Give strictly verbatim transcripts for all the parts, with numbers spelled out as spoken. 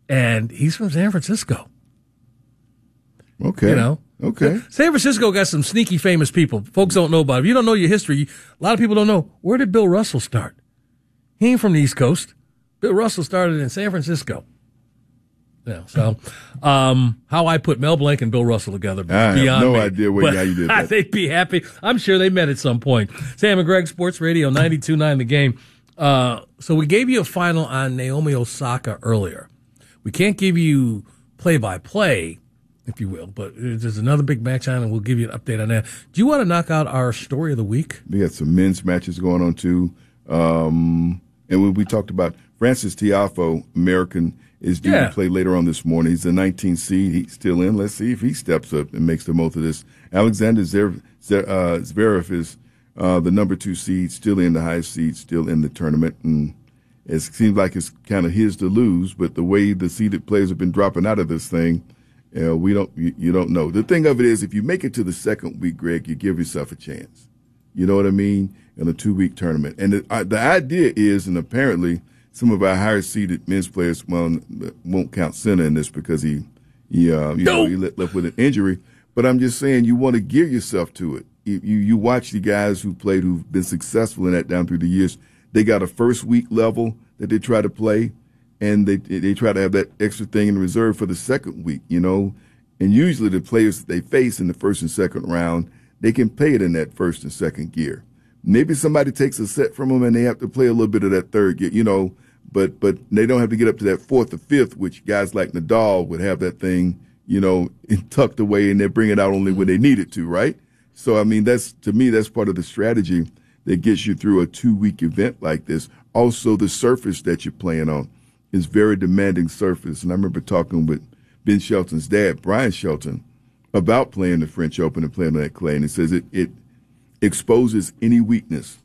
and he's from San Francisco. Okay. You know? Okay. San Francisco got some sneaky famous people. Folks don't know about it. If you don't know your history, a lot of people don't know. Where did Bill Russell start? He ain't from the East Coast. Bill Russell started in San Francisco. Yeah, so um, how I put Mel Blanc and Bill Russell together, I beyond have no me. idea where how you did that. They'd be happy. I'm sure they met at some point. Sam and Greg, Sports Radio, ninety-two point nine The Game. Uh, so we gave you a final on Naomi Osaka earlier. We can't give you play-by-play, if you will, but there's another big match on, and we'll give you an update on that. Do you want to knock out our story of the week? We got some men's matches going on, too. Um, and when we talked about Francis Tiafoe, American, is due yeah. to play later on this morning. He's the nineteenth seed. He's still in. Let's see if he steps up and makes the most of this. Alexander Zverev, uh, Zverev is uh, the number two seed, still in the highest seed, still in the tournament. And it seems like it's kind of his to lose, but the way the seeded players have been dropping out of this thing, Uh, we don't, you, you don't know. The thing of it is, if you make it to the second week, Greg, you give yourself a chance. You know what I mean? In a two-week tournament. And the, uh, the idea is, and apparently some of our higher seeded men's players, well, won't count Senna in this because he, he, uh, you know, he left with an injury. But I'm just saying, you want to give yourself to it. You, you, you watch the guys who played, who've been successful in that down through the years. They got a first week level that they try to play. And they they try to have that extra thing in reserve for the second week, you know. And usually the players that they face in the first and second round, they can play it in that first and second gear. Maybe somebody takes a set from them and they have to play a little bit of that third gear, you know. But but they don't have to get up to that fourth or fifth, which guys like Nadal would have that thing, you know, tucked away, and they bring it out only when they need it to, right? So, I mean, that's to me, that's part of the strategy that gets you through a two-week event like this. Also, the surface that you're playing on is very demanding surface. And I remember talking with Ben Shelton's dad, Brian Shelton, about playing the French Open and playing on that clay. And he says it, it exposes any weakness.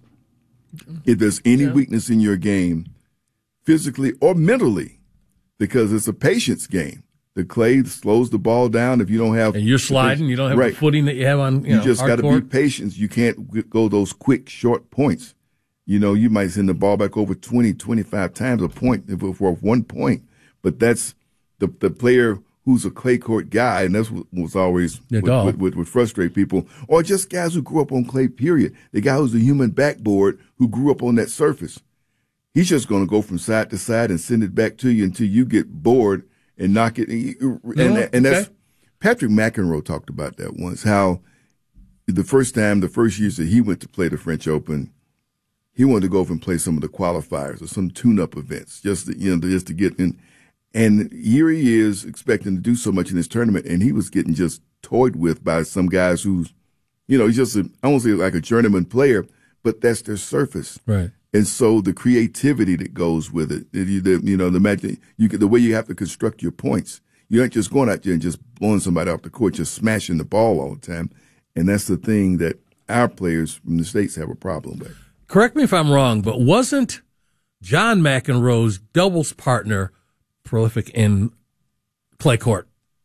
If there's any yeah. weakness in your game, physically or mentally, because it's a patience game. The clay slows the ball down if you don't have. And you're sliding, you don't have right. the footing that you have on, you, you know, just got to be court. patient. You can't go those quick, short points. You know, you might send the ball back over twenty, twenty-five times a point for one point. But that's the the player who's a clay court guy, and that's what was always yeah, would, would, would, would frustrate people. Or just guys who grew up on clay, period. The guy who's a human backboard who grew up on that surface. He's just going to go from side to side and send it back to you until you get bored and knock it. And, you, and, oh, and okay. that's Patrick McEnroe talked about that once, how the first time, the first years that he went to play the French Open, he wanted to go over and play some of the qualifiers or some tune-up events, just to, you know, just to get in. And here he is expecting to do so much in this tournament, and he was getting just toyed with by some guys who's, you know, he's just a, I won't say like a journeyman player, but that's their surface. Right. And so the creativity that goes with it, the, the, you know, the magic, you the way you have to construct your points. You ain't just going out there and just blowing somebody off the court, just smashing the ball all the time. And that's the thing that our players from the States have a problem with. Correct me if I'm wrong, but wasn't John McEnroe's doubles partner prolific in clay court?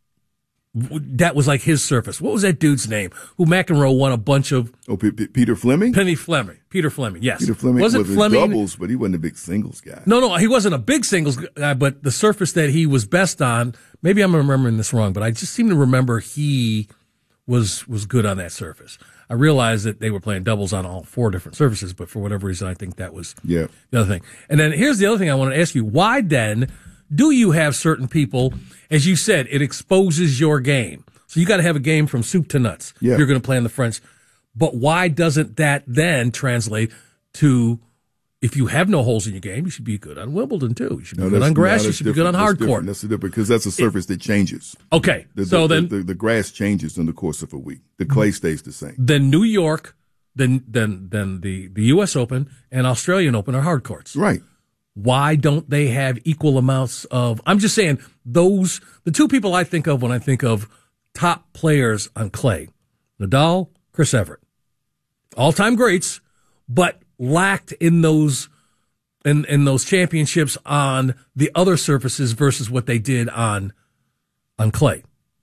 That was like his surface. What was that dude's name? Who McEnroe won a bunch of? Oh, P- P- Peter Fleming? Penny Fleming. Peter Fleming, yes. Peter Fleming was it was Fleming? doubles, but he wasn't a big singles guy. No, no, he wasn't a big singles guy, but the surface that he was best on, maybe I'm remembering this wrong, but I just seem to remember he was was good on that surface. I realized that they were playing doubles on all four different surfaces, but for whatever reason, I think that was yeah. the other thing. And then here's the other thing I want to ask you. Why then do you have certain people, as you said, it exposes your game? So you got to have a game from soup to nuts. Yeah. You're going to play in the French. But why doesn't that then translate to, if you have no holes in your game, you should be good on Wimbledon too. You should be no, good on grass. No, you should be good on hard that's court. That's different because that's a surface that changes. Okay. The, so the, then the, the, the grass changes in the course of a week. The clay stays the same. Then New York, then then then the, the U S Open and Australian Open are hard courts. Right. Why don't they have equal amounts of, I'm just saying, those, the two people I think of when I think of top players on clay, Nadal, Chris Evert, all-time greats, but lacked in those in, in those championships on the other surfaces versus what they did on on clay.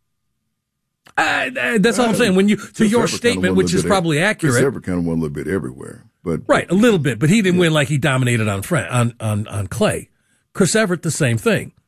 Uh, that's all I'm saying. When you to Chris your Evert statement, which is probably accurate, Chris Evert kind of won a little bit everywhere, but right, a little bit, but he didn't yeah. win like he dominated on Fran- on on on clay. Chris Evert, the same thing.